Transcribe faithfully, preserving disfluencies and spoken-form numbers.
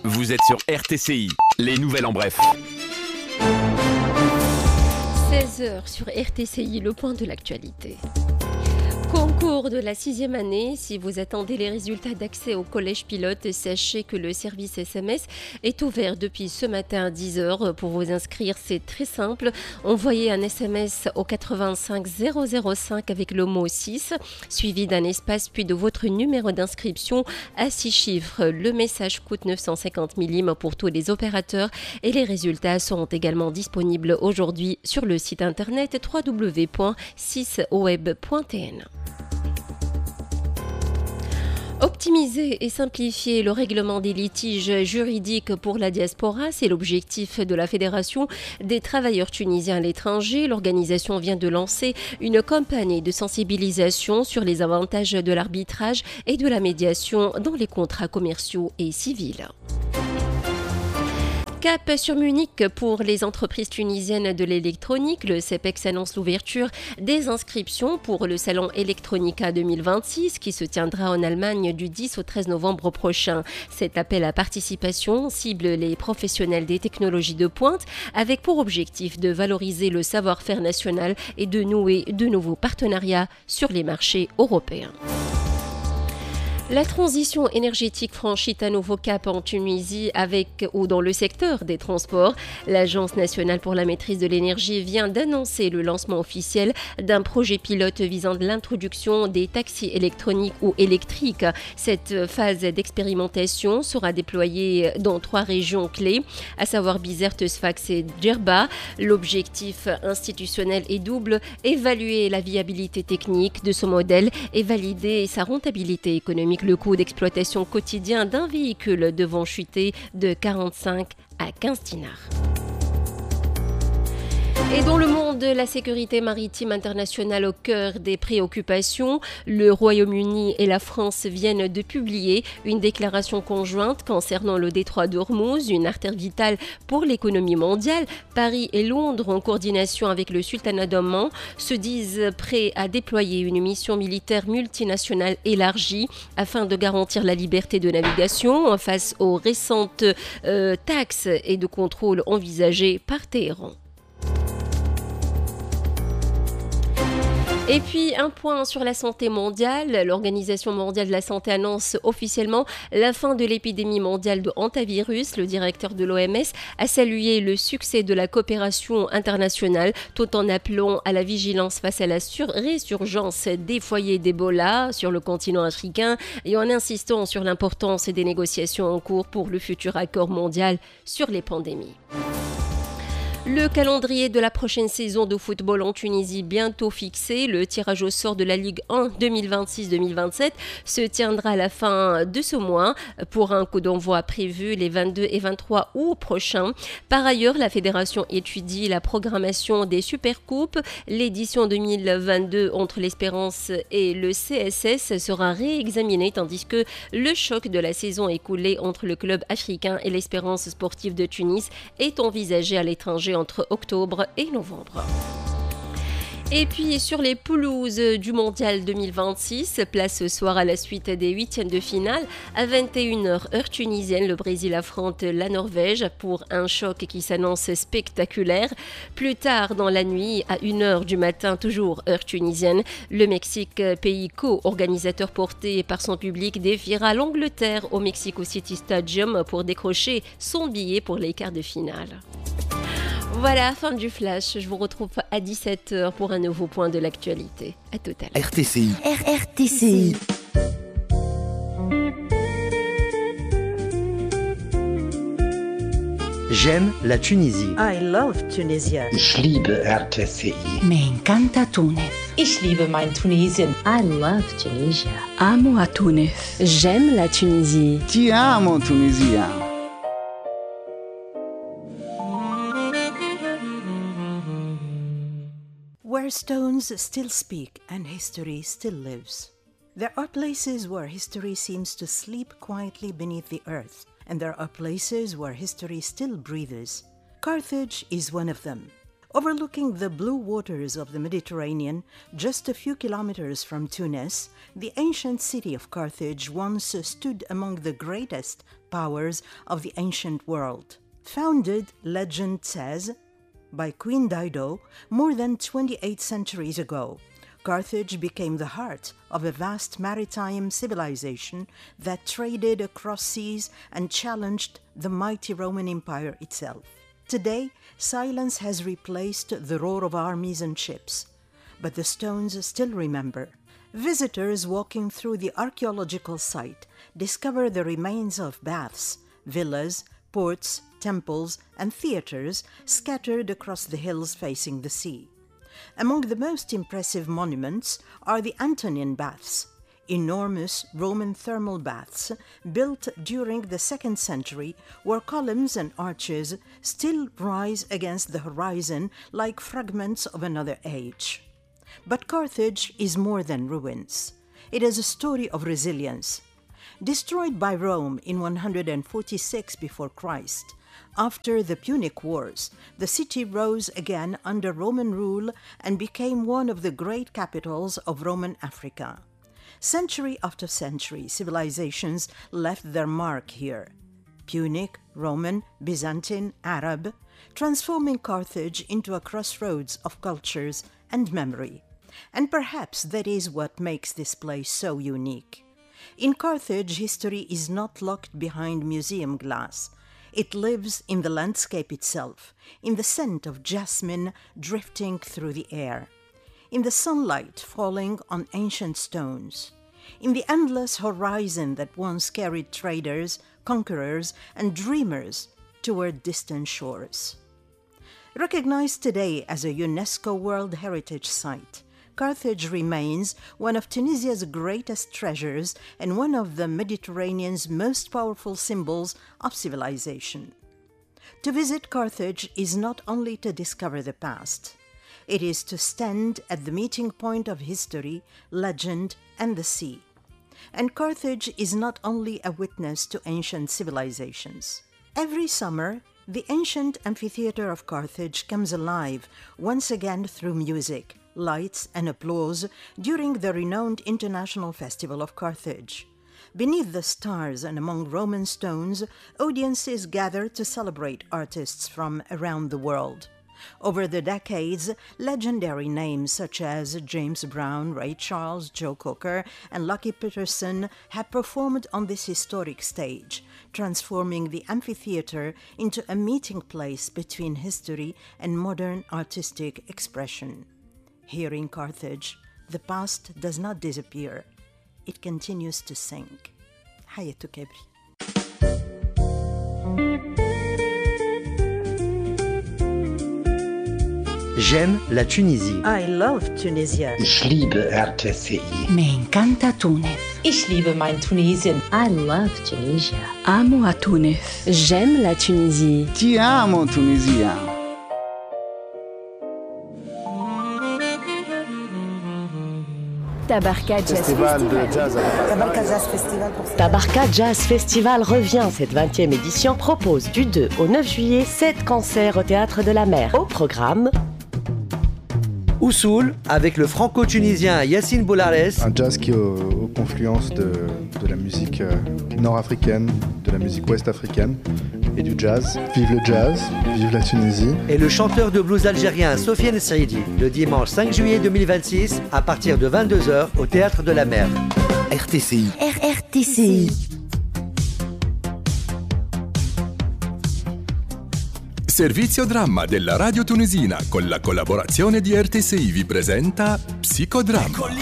Vous êtes sur R T C I, les nouvelles en bref. seize heures sur R T C I, le point de l'actualité. Concours de la sixième année, si vous attendez les résultats d'accès au collège pilote, sachez que le service S M S est ouvert depuis ce matin à dix heures. Pour vous inscrire, c'est très simple. Envoyez un S M S au quatre-vingt-cinq zéro zéro cinq avec le mot six, suivi d'un espace puis de votre numéro d'inscription à six chiffres. Le message coûte neuf cent cinquante millimes pour tous les opérateurs et les résultats seront également disponibles aujourd'hui sur le site internet w w w point six web point t n. Optimiser et simplifier le règlement des litiges juridiques pour la diaspora, c'est l'objectif de la Fédération des travailleurs tunisiens à l'étranger. L'organisation vient de lancer une campagne de sensibilisation sur les avantages de l'arbitrage et de la médiation dans les contrats commerciaux et civils. Cap sur Munich pour les entreprises tunisiennes de l'électronique. Le CEPEX annonce l'ouverture des inscriptions pour le salon Electronica deux mille vingt-six qui se tiendra en Allemagne du dix au treize novembre prochain. Cet appel à participation cible les professionnels des technologies de pointe avec pour objectif de valoriser le savoir-faire national et de nouer de nouveaux partenariats sur les marchés européens. La transition énergétique franchit un nouveau cap en Tunisie avec ou dans le secteur des transports. L'Agence nationale pour la maîtrise de l'énergie vient d'annoncer le lancement officiel d'un projet pilote visant l'introduction des taxis électroniques ou électriques. Cette phase d'expérimentation sera déployée dans trois régions clés, à savoir Bizerte, Sfax et Djerba. L'objectif institutionnel est double, évaluer la viabilité technique de ce modèle et valider sa rentabilité économique. Le coût d'exploitation quotidien d'un véhicule devant chuter de quarante-cinq à quinze dinars. Et dans le monde de la sécurité maritime internationale au cœur des préoccupations, le Royaume-Uni et la France viennent de publier une déclaration conjointe concernant le détroit d'Ormuz, une artère vitale pour l'économie mondiale. Paris et Londres, en coordination avec le Sultanat d'Oman, se disent prêts à déployer une mission militaire multinationale élargie afin de garantir la liberté de navigation face aux récentes euh, taxes et de contrôles envisagées par Téhéran. Et puis, un point sur la santé mondiale. L'Organisation mondiale de la santé annonce officiellement la fin de l'épidémie mondiale de hantavirus. Le directeur de l'O M S a salué le succès de la coopération internationale tout en appelant à la vigilance face à la sur- résurgence des foyers d'Ebola sur le continent africain et en insistant sur l'importance des négociations en cours pour le futur accord mondial sur les pandémies. Le calendrier de la prochaine saison de football en Tunisie bientôt fixé. Le tirage au sort de la Ligue un deux mille vingt-six deux mille vingt-sept se tiendra à la fin de ce mois pour un coup d'envoi prévu les vingt-deux et vingt-trois août prochains. Par ailleurs, la fédération étudie la programmation des Supercoupes. L'édition deux mille vingt-deux entre l'Espérance et le C S S sera réexaminée tandis que le choc de la saison écoulée entre le club africain et l'Espérance sportive de Tunis est envisagé à l'étranger entre octobre et novembre. Et puis sur les pelouses du Mondial deux mille vingt-six, place ce soir à la suite des huitièmes de finale. À vingt et une heures heure tunisienne, le Brésil affronte la Norvège pour un choc qui s'annonce spectaculaire. Plus tard dans la nuit, à une heure du matin, toujours heure tunisienne, le Mexique, pays co-organisateur porté par son public, défiera l'Angleterre au Mexico City Stadium pour décrocher son billet pour les quarts de finale. Voilà, fin du flash. Je vous retrouve à dix-sept heures pour un nouveau point de l'actualité. À tout à l'heure. R T C I. R R T C I. J'aime la Tunisie. I love Tunisia. Ich liebe R T C I. Me encanta Túnez. Ich liebe mein Tunesien. I love Tunisia. Amo a Túnez. J'aime la Tunisie. Ti amo, Tunisia. Where stones still speak and history still lives. There are places where history seems to sleep quietly beneath the earth, and there are places where history still breathes. Carthage is one of them. Overlooking the blue waters of the Mediterranean, just a few kilometers from Tunis, the ancient city of Carthage once stood among the greatest powers of the ancient world. Founded, legend says, by Queen Dido more than twenty-eight centuries ago, Carthage became the heart of a vast maritime civilization that traded across seas and challenged the mighty Roman Empire itself. Today, silence has replaced the roar of armies and ships, but the stones still remember. Visitors walking through the archaeological site discover the remains of baths, villas, ports, temples, and theaters scattered across the hills facing the sea. Among the most impressive monuments are the Antonine Baths, enormous Roman thermal baths built during the second century, where columns and arches still rise against the horizon like fragments of another age. But Carthage is more than ruins. It is a story of resilience. Destroyed by Rome in one hundred forty-six before Christ, after the Punic Wars, the city rose again under Roman rule and became one of the great capitals of Roman Africa. Century after century, civilizations left their mark here. Punic, Roman, Byzantine, Arab, transforming Carthage into a crossroads of cultures and memory. And perhaps that is what makes this place so unique. In Carthage, history is not locked behind museum glass. It lives in the landscape itself, in the scent of jasmine drifting through the air, in the sunlight falling on ancient stones, in the endless horizon that once carried traders, conquerors, and dreamers toward distant shores. Recognized today as a UNESCO World Heritage Site, Carthage remains one of Tunisia's greatest treasures and one of the Mediterranean's most powerful symbols of civilization. To visit Carthage is not only to discover the past, it is to stand at the meeting point of history, legend, and the sea. And Carthage is not only a witness to ancient civilizations. Every summer, the ancient amphitheater of Carthage comes alive once again through music, lights, and applause during the renowned International Festival of Carthage. Beneath the stars and among Roman stones, audiences gather to celebrate artists from around the world. Over the decades, legendary names such as James Brown, Ray Charles, Joe Cocker, and Lucky Peterson have performed on this historic stage, transforming the amphitheater into a meeting place between history and modern artistic expression. Here in Carthage, the past does not disappear. It continues to sing. Hayatou Kabri. J'aime la Tunisie. I love Tunisia. Ich liebe R T C I. Me encanta Túnez. Ich liebe mein Tunesien. I love Tunisia. Amo a Túnez. J'aime la Tunisie. Ti amo, Tunisia. Tabarka Jazz Festival de jazz. Tabarka Jazz Festival pour ça. Tabarka Jazz Festival revient. Cette vingtième édition propose du deux au neuf juillet sept concerts au Théâtre de la Mer. Au programme Oussoul avec le franco-tunisien Yassine Boulares. Un jazz qui est aux, aux confluences de, de la musique euh, nord-africaine, de la musique ouest-africaine et du jazz. Vive le jazz, vive la Tunisie. Et le chanteur de blues algérien Sofiane Saidi, le dimanche cinq juillet deux mille vingt-six à partir de vingt-deux heures au Théâtre de la Mer. R T C I. R T C I. Servizio Dramma della Radio Tunisina con la collaborazione di R T C I vi presenta Psicodramma.